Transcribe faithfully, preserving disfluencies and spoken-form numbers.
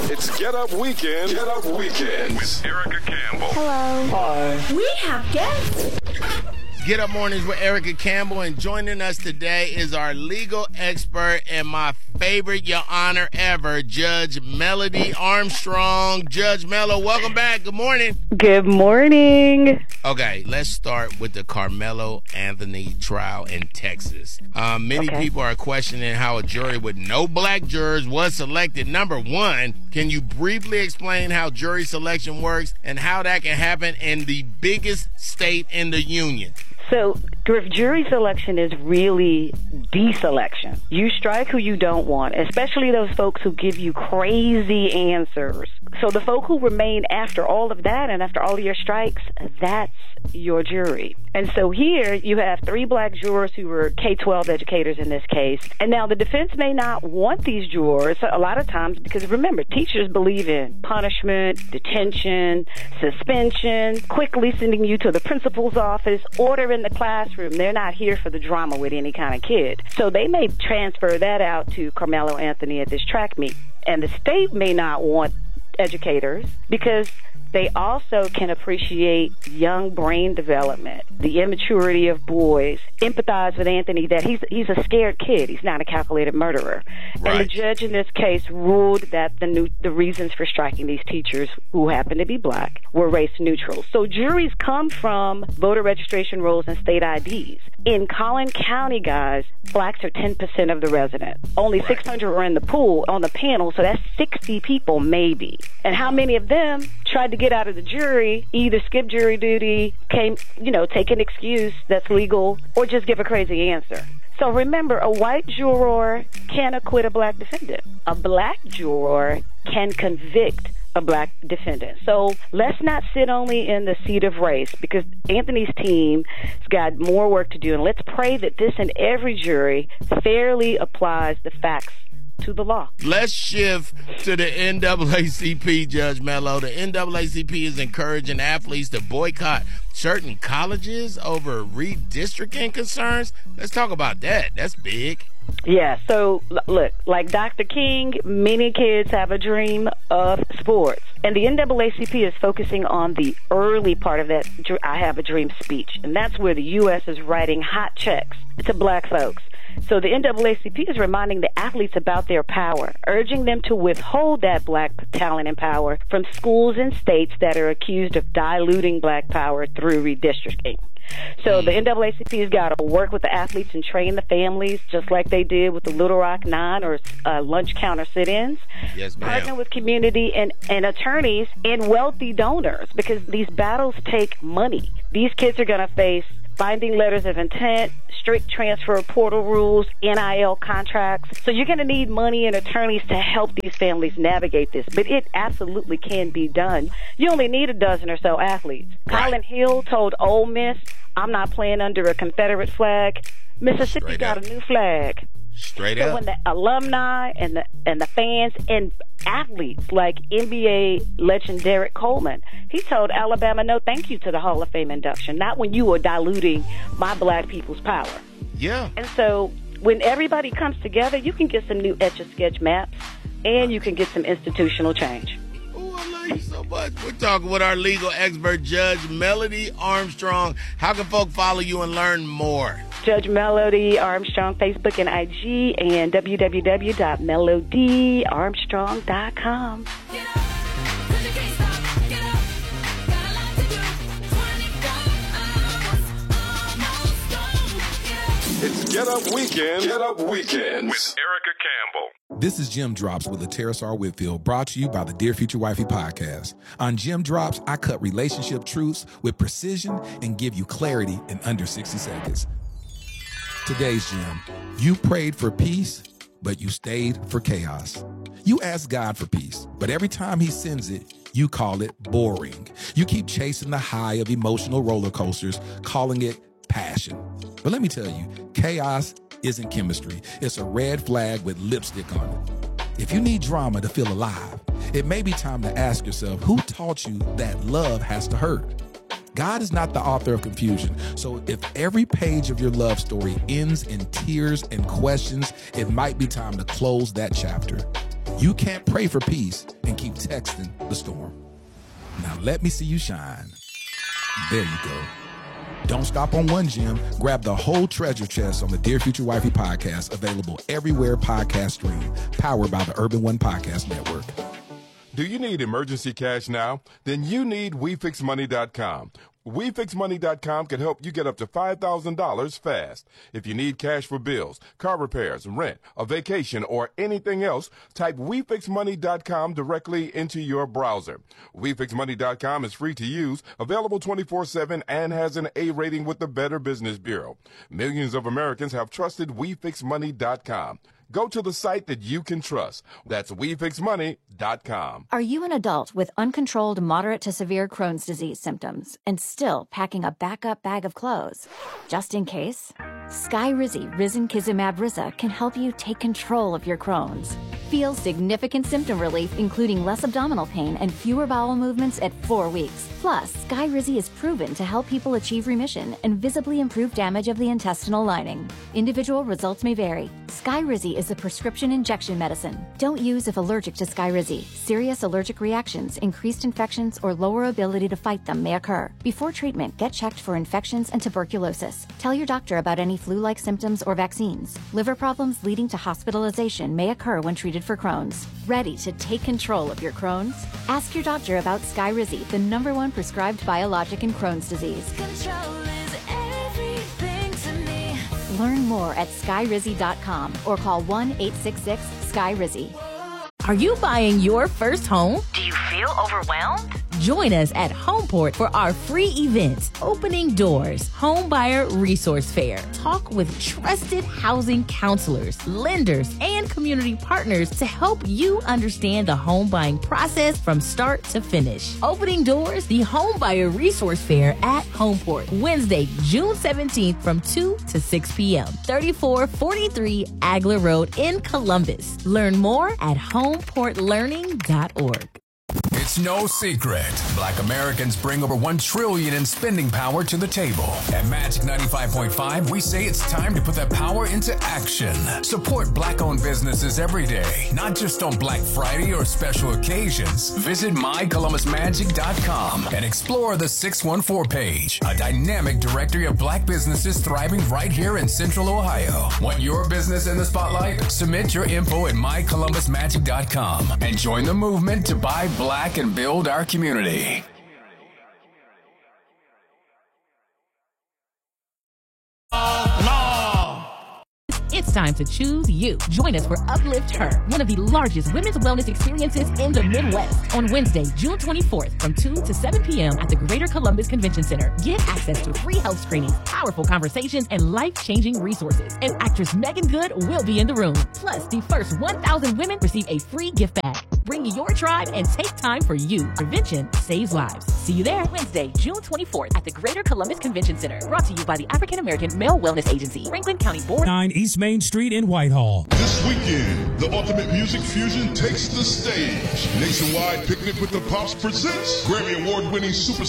It's Get Up Weekend. Get Up Weekend with Erica Campbell. Hello. Hi. We have guests. Get Up Mornings with Erica Campbell, and joining us today is our legal expert and my favorite, Your Honor, ever, Judge Melody Armstrong. Judge Mello, welcome back. Good morning. Good morning. Okay, let's start with the Carmelo Anthony trial in Texas. Um, many Okay. people are questioning how a jury with no black jurors was selected. Number one, can you briefly explain how jury selection works and how that can happen in the biggest state in the union? So, if jury selection is really deselection, you strike who you don't want, especially those folks who give you crazy answers. So the folk who remain after all of that and after all of your strikes, that's your jury. And so here you have three black jurors who were K twelve educators in this case. And now the defense may not want these jurors a lot of times because, remember, teachers believe in punishment, detention, suspension, quickly sending you to the principal's office, order in the classroom. They're not here for the drama with any kind of kid. So they may transfer that out to Carmelo Anthony at this track meet. And the state may not want educators because they also can appreciate young brain development, the immaturity of boys, empathize with Anthony that he's he's a scared kid. He's not a calculated murderer. Right. And the judge in this case ruled that the new, the reasons for striking these teachers, who happen to be black, were race neutral. So juries come from voter registration rolls and state I Ds. In Collin County, guys, blacks are ten percent of the residents. Only Right. six hundred were in the pool on the panel, so that's sixty people maybe. And how many of them tried to get out of the jury, either skip jury duty, came, you know, take an excuse that's legal, or just give a crazy answer? So remember, a white juror can acquit a black defendant. A black juror can convict a black defendant. So let's not sit only in the seat of race, because Anthony's team has got more work to do. And let's pray that this and every jury fairly applies the facts to the law. Let's shift to the N double A C P, Judge Mello. The N double A C P is encouraging athletes to boycott certain colleges over redistricting concerns. Let's talk about that. That's big. Yeah, so l- look, like Doctor King, many kids have a dream of sports. And the N double A C P is focusing on the early part of that dr- I Have a Dream speech. And that's where the U S is writing hot checks to black folks. So the N double A C P is reminding the athletes about their power, urging them to withhold that black talent and power from schools and states that are accused of diluting black power through redistricting. So the N double A C P has got to work with the athletes and train the families, just like they did with the Little Rock Nine or uh, lunch counter sit-ins. Yes, ma'am. Partner with community and, and attorneys and wealthy donors, because these battles take money. These kids are going to face binding letters of intent, strict transfer portal rules, N I L contracts. So you're going to need money and attorneys to help these families navigate this. But it absolutely can be done. You only need a dozen or so athletes. Right. Colin Hill told Ole Miss, I'm not playing under a Confederate flag. Mississippi Straight got up. a new flag. Straight So up. when the alumni and the and the fans and athletes like N B A legend Derek Coleman, he told Alabama no thank you to the Hall of Fame induction, not when you were diluting my black people's power. Yeah. And so when everybody comes together, you can get some new Etch-a-Sketch maps and you can get some institutional change. Ooh, I love you so much. We're talking with our legal expert, Judge Melody Armstrong. How can folk follow you and learn more? Judge Melody Armstrong, Facebook and I G, and w w w dot melody armstrong dot com. It's Get Up Weekend. Get Up Weekends with Erica Campbell. This is Jim Drops with Lateris R. Whitfield, brought to you by the Dear Future Wifey podcast. On Jim Drops, I cut relationship truths with precision and give you clarity in under sixty seconds. Today's Jim: you prayed for peace, but you stayed for chaos. You asked God for peace, but every time he sends it, you call it boring. You keep chasing the high of emotional roller coasters, calling it passion. But let me tell you, chaos isn't chemistry. It's a red flag with lipstick on it. If you need drama to feel alive, it may be time to ask yourself, who taught you that love has to hurt? God is not the author of confusion. So if every page of your love story ends in tears and questions, it might be time to close that chapter. You can't pray for peace and keep texting the storm. Now let me see you shine. There you go. Don't stop on one gem. Grab the whole treasure chest on the Dear Future Wifey podcast, available everywhere podcasts stream, powered by the Urban One Podcast Network. Do you need emergency cash now? Then you need we fix money dot com. we fix money dot com can help you get up to five thousand dollars fast. If you need cash for bills, car repairs, rent, a vacation, or anything else, type we fix money dot com directly into your browser. we fix money dot com is free to use, available twenty-four seven, and has an A rating with the Better Business Bureau. Millions of Americans have trusted we fix money dot com. Go to the site that you can trust. That's we fix money dot com. Are you an adult with uncontrolled moderate to severe Crohn's disease symptoms and still packing a backup bag of clothes? Just in case, Skyrizi Risankizumab Riza can help you take control of your Crohn's. Feel significant symptom relief, including less abdominal pain and fewer bowel movements at four weeks. Plus, Skyrizi is proven to help people achieve remission and visibly improve damage of the intestinal lining. Individual results may vary. Skyrizi is a prescription injection medicine. Don't use if allergic to Skyrizi. Serious allergic reactions, increased infections, or lower ability to fight them may occur. Before treatment, get checked for infections and tuberculosis. Tell your doctor about any flu-like symptoms or vaccines. Liver problems leading to hospitalization may occur when treated for Crohn's. Ready to take control of your Crohn's? Ask your doctor about Skyrizi, the number one prescribed biologic in Crohn's disease. Control is everything to me. Learn more at skyrizi dot com or call one eight six six sky rizi. Are you buying your first home? Do you feel overwhelmed? Join us at Homeport for our free event, Opening Doors Home Buyer Resource Fair. Talk with trusted housing counselors, lenders, and community partners to help you understand the home buying process from start to finish. Opening Doors, the Home Buyer Resource Fair at Homeport, Wednesday, June seventeenth from two to six p.m. thirty-four forty-three Agler Road in Columbus. Learn more at homeport learning dot org. It's no secret. Black Americans bring over one trillion dollars in spending power to the table. At Magic ninety-five point five, we say it's time to put that power into action. Support Black-owned businesses every day, not just on Black Friday or special occasions. Visit my columbus magic dot com and explore the six one four page, a dynamic directory of Black businesses thriving right here in Central Ohio. Want your business in the spotlight? Submit your info at my columbus magic dot com and join the movement to buy Black and build our community. It's time to choose you. Join us for Uplift Her, one of the largest women's wellness experiences in the Midwest, on Wednesday, June twenty-fourth from two to seven p.m. at the Greater Columbus Convention Center. Get access to free health screenings, powerful conversations, and life-changing resources. And actress Megan Good will be in the room. Plus, the first one thousand women receive a free gift bag. Bring your tribe and take time for you. Prevention saves lives. See you there Wednesday, June twenty-fourth at the Greater Columbus Convention Center. Brought to you by the African American Male Wellness Agency, Franklin County Board. nine East Main Street in Whitehall. This weekend, the Ultimate Music Fusion takes the stage. Nationwide Picnic with the Pops presents Grammy Award-winning super